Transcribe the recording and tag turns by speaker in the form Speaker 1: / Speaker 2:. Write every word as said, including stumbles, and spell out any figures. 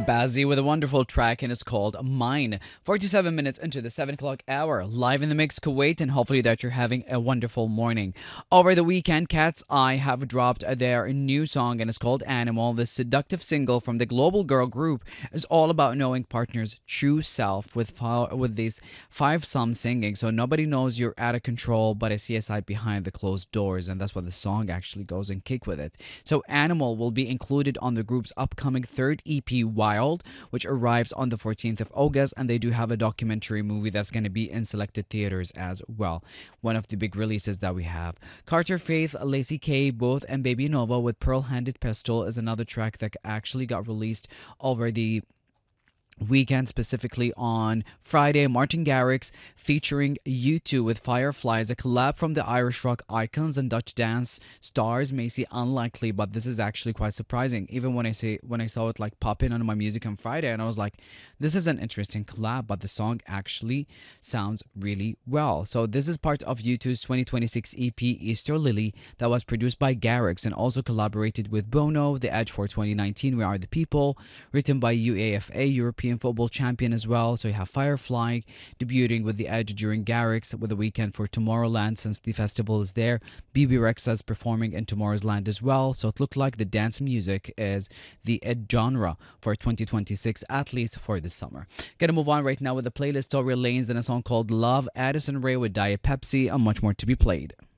Speaker 1: Bazzi with a wonderful track and it's called Mine. forty-seven minutes into the seven o'clock hour, live in the mix, Kuwait, and hopefully that you're having a wonderful morning. Over the weekend, Cat's Eye have dropped their new song and it's called Animal. This seductive single from the global girl group is all about knowing partner's true self with fi- with these five psalm singing. So nobody knows you're out of control, but a C S I behind the closed doors, and that's what the song actually goes and kick with it. So Animal will be included on the group's upcoming third E P Wild, which arrives on the fourteenth of August, and they do have a documentary movie that's going to be in selected theaters as well. One of the big releases that we have. Carter Faith, Lacey K, both, and Baby Nova with Pearl Handed Pistol is another track that actually got released over the weekend, specifically on Friday. Martin Garrix featuring U two with Fireflies, a collab from the Irish rock icons and Dutch dance stars. May seem unlikely, but this is actually quite surprising. Even when I say when I saw it like pop in on my music on Friday, and I was like, this is an interesting collab, but the song actually sounds really well. So this is part of U two's twenty twenty-six E P Easter Lily that was produced by Garrix and also collaborated with Bono, The Edge for twenty nineteen, We Are the People, written by U A F A, European football champion as well. So you have Firefly debuting with The Edge during Garrix with the weekend for Tomorrowland, since the festival is there. B B Rexha's performing in Tomorrow's Land as well. So it looked like the dance music is the ed genre for twenty twenty-six, at least for this summer. Gonna move on right now with the playlist. Tory Lanez and a song called Love, Addison Rae with Diet Pepsi, and much more to be played.